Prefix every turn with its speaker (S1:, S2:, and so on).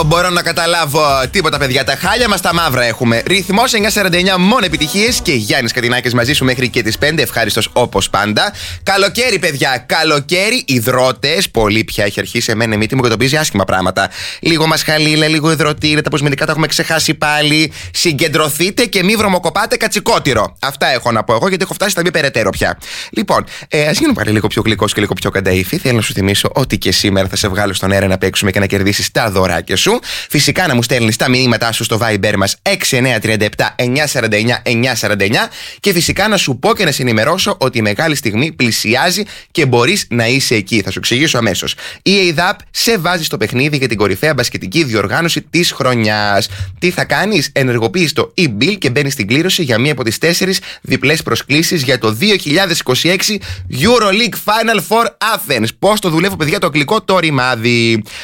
S1: Μπορώ να καταλάβω τίποτα, παιδιά. Τα χάλια μας τα μαύρα έχουμε. Ρυθμός 949, μόνο επιτυχίες. Και Γιάννης Κατινάκης μαζί σου μέχρι και τις 5. Ευχάριστος όπως πάντα. Καλοκαίρι, παιδιά. Καλοκαίρι, υδρότες. Πολύ πια έχει αρχίσει. Εμένα η μύτη μου κατοπίζει άσχημα πράγματα. Λίγο μασχαλίλα, λίγο υδροτήρια. Τα αποσμητικά τα έχουμε ξεχάσει πάλι. Συγκεντρωθείτε και μη βρωμοκοπάτε κατσικότηρο. Αυτά έχω να πω εγώ, γιατί έχω φτάσει στα μη περαιτέρω πια. Λοιπόν, ας γίνουμε πάλι λίγο πιο γλυκός και λίγο πιο κανταήφι. Θέλω να σου θυμίσω ότι και σήμερα θα σε βγάλω στον αέρα να παίξουμε και να κερδίσεις τα δωράκια σου. Φυσικά να μου στέλνεις τα μηνύματά σου στο Viber μας 6937 949 949 και φυσικά να σου πω και να σε ενημερώσω ότι η μεγάλη στιγμή πλησιάζει και μπορείς να είσαι εκεί. Θα σου εξηγήσω αμέσως. Η ΕΙΔΑΠ σε βάζει στο παιχνίδι για την κορυφαία μπασκετική διοργάνωση της χρονιάς. Τι θα κάνεις? Ενεργοποιείς το e-bill και μπαίνεις στην κλήρωση για μία από τις 4 διπλές προσκλήσεις για το 2026 EuroLeague Final Four Athens. Πώς το δουλεύω, παιδιά, το αγγλικό το ρημάδι.